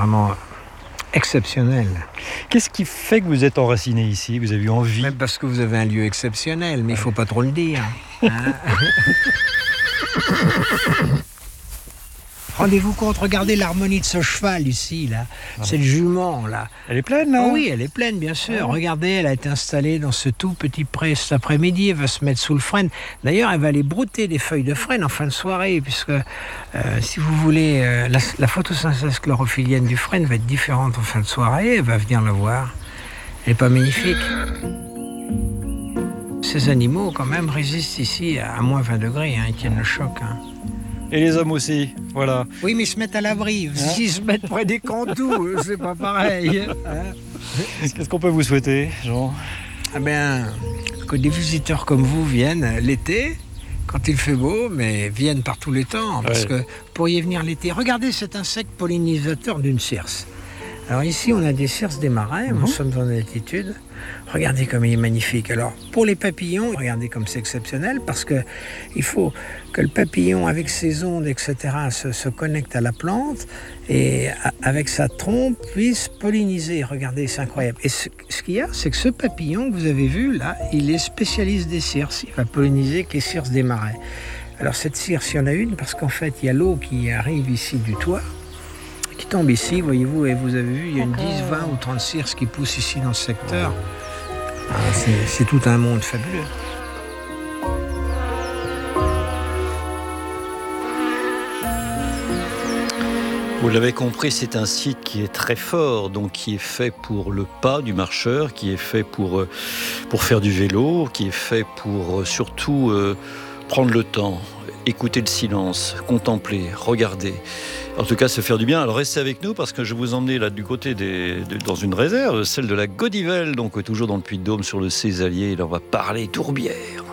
vraiment exceptionnel. Qu'est-ce qui fait que vous êtes enraciné ici? Vous avez eu envie? Même parce que vous avez un lieu exceptionnel, mais il ne faut pas trop le dire. Hein. Rendez-vous compte, regardez l'harmonie de ce cheval ici, là. C'est le jument, là. Elle est pleine, là? Oui, elle est pleine, bien sûr. Regardez, elle a été installée dans ce tout petit pré cet après-midi. Elle va se mettre sous le frêne. D'ailleurs, elle va aller brouter des feuilles de frêne en fin de soirée, puisque, si vous voulez, la photosynthèse chlorophyllienne du frêne va être différente en fin de soirée. Elle va venir la voir. Elle n'est pas magnifique? Ces animaux, quand même, résistent ici à moins 20 degrés. Hein, ils tiennent le choc. Hein. Et les hommes aussi, voilà. Oui, mais ils se mettent à l'abri. S'ils se mettent près des cantous, c'est pas pareil. Hein. Qu'est-ce qu'on peut vous souhaiter, Jean? Ah bien, que des visiteurs comme vous viennent l'été, quand il fait beau, mais viennent par tous les temps. Parce que vous pourriez venir l'été. Regardez cet insecte pollinisateur d'une circe. Alors ici, on a des circes des marais, nous sommes en altitude. Regardez comme il est magnifique. Alors, pour les papillons, regardez comme c'est exceptionnel, parce que il faut que le papillon, avec ses ondes, etc., se connecte à la plante et avec sa trompe puisse polliniser. Regardez, c'est incroyable. Et ce qu'il y a, c'est que ce papillon que vous avez vu, là, il est spécialiste des circes. Il va polliniser que les circes des marais. Alors, cette circe, il y en a une, parce qu'en fait, il y a l'eau qui arrive ici du toit, qui tombe ici, voyez-vous, et vous avez vu, il y a une 10, 20 ou 30 cirques qui poussent ici dans ce secteur. C'est tout un monde fabuleux. Vous l'avez compris, c'est un site qui est très fort, donc qui est fait pour le pas du marcheur, qui est fait pour faire du vélo, qui est fait pour surtout prendre le temps, écouter le silence, contempler, regarder. En tout cas, se faire du bien. Alors restez avec nous parce que je vais vous emmener là du côté dans une réserve, celle de la Godivelle, donc toujours dans le Puy-de-Dôme sur le Césalier. Et là, on va parler tourbière.